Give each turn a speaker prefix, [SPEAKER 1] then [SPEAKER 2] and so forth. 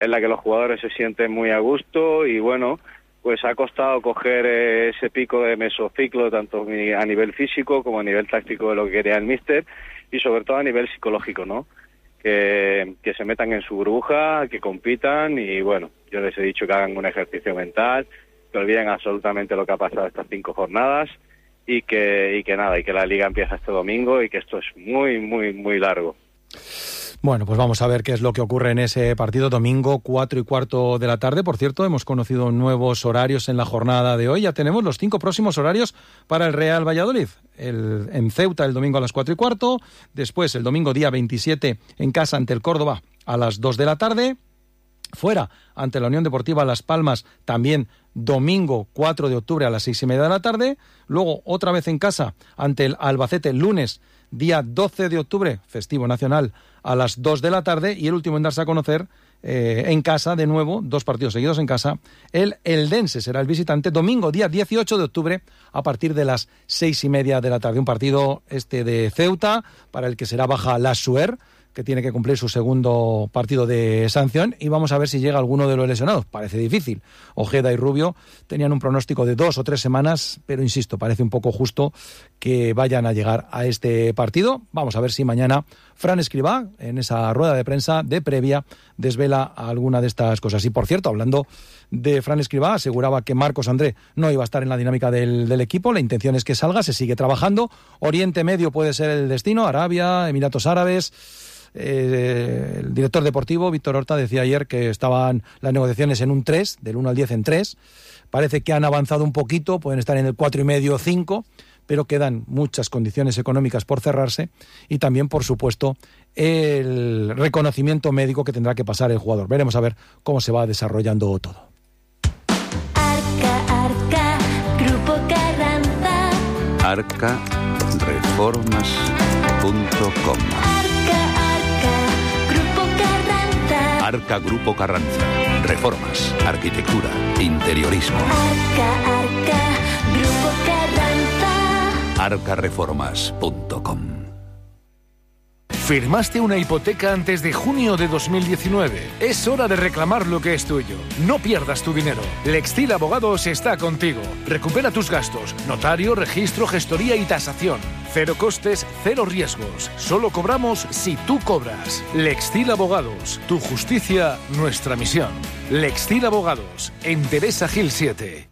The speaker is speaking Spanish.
[SPEAKER 1] en la que los jugadores se sienten muy a gusto y bueno, pues ha costado coger ese pico de mesociclo tanto a nivel físico como a nivel táctico de lo que quería el míster y sobre todo a nivel psicológico, ¿no? Que se metan en su burbuja, que compitan y bueno, yo les he dicho que hagan un ejercicio mental, que olviden absolutamente lo que ha pasado estas 5 jornadas y que la liga empieza este domingo y que esto es muy, muy, muy largo.
[SPEAKER 2] Bueno, pues vamos a ver qué es lo que ocurre en ese partido, domingo 4:15 de la tarde. Por cierto, hemos conocido nuevos horarios en la jornada de hoy. Ya tenemos los 5 próximos horarios para el Real Valladolid. En Ceuta el domingo a las 4:15, después el domingo día 27 en casa ante el Córdoba a las 2 de la tarde, fuera ante la Unión Deportiva Las Palmas también domingo 4 de octubre a las 6:30 de la tarde, luego otra vez en casa ante el Albacete lunes día 12 de octubre, festivo nacional, a las 2 de la tarde, y el último en darse a conocer en casa, de nuevo, 2 partidos seguidos en casa, el Eldense será el visitante, domingo día 18 de octubre, a partir de las 6:30 de la tarde. Un partido de Ceuta, para el que será baja Lassuer, que tiene que cumplir su segundo partido de sanción, y vamos a ver si llega alguno de los lesionados. Parece difícil. Ojeda y Rubio tenían un pronóstico de 2 o 3 semanas, pero insisto, parece un poco justo que vayan a llegar a este partido. Vamos a ver si mañana Fran Escribá, en esa rueda de prensa de previa, desvela alguna de estas cosas. Y por cierto, hablando de Fran Escribá, aseguraba que Marcos André no iba a estar en la dinámica del equipo. La intención es que salga, se sigue trabajando. Oriente Medio puede ser el destino, Arabia, Emiratos Árabes. El director deportivo, Víctor Horta, decía ayer que estaban las negociaciones en un 3, del 1 al 10 en 3. Parece que han avanzado un poquito, pueden estar en el 4,5 o 5, pero quedan muchas condiciones económicas por cerrarse y también, por supuesto, el reconocimiento médico que tendrá que pasar el jugador. Veremos a ver cómo se va desarrollando todo.
[SPEAKER 3] Arca, Grupo Carranza.
[SPEAKER 4] arcareformas.com. Arca Grupo Carranza. Reformas, arquitectura, interiorismo.
[SPEAKER 3] Arca, Grupo Carranza.
[SPEAKER 4] arcareformas.com.
[SPEAKER 5] ¿Firmaste una hipoteca antes de junio de 2019? Es hora de reclamar lo que es tuyo. No pierdas tu dinero. Lextil Abogados está contigo. Recupera tus gastos. Notario, registro, gestoría y tasación. Cero costes, cero riesgos. Solo cobramos si tú cobras. Lextil Abogados. Tu justicia, nuestra misión. Lextil Abogados. En Teresa Gil 7.